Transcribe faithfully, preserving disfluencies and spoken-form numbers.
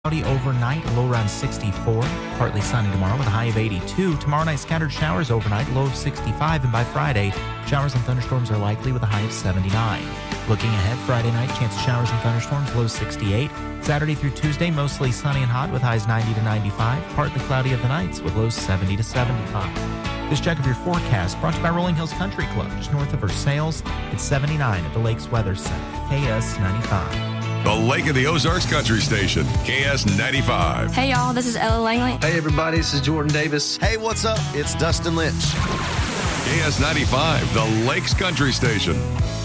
Cloudy overnight, low around sixty-four. Partly sunny tomorrow with a high of eighty-two. Tomorrow night, scattered showers overnight, low of sixty-five. And by Friday, showers and thunderstorms are likely with a high of seventy-nine. Looking ahead, Friday night, chance of showers and thunderstorms, low sixty-eight. Saturday through Tuesday, mostly sunny and hot with highs ninety to ninety-five. Partly cloudy of the nights with lows seventy to seventy-five. This check of your forecast brought to you by Rolling Hills Country Club, just north of Versailles. It's seventy-nine at the Lakes Weather Center, K S ninety-five. The Lake of the Ozarks Country Station, K S ninety-five. Hey, y'all, this is Ella Langley. Hey, everybody, this is Jordan Davis. Hey, what's up? It's Dustin Lynch. K S ninety-five, the Lakes Country Station.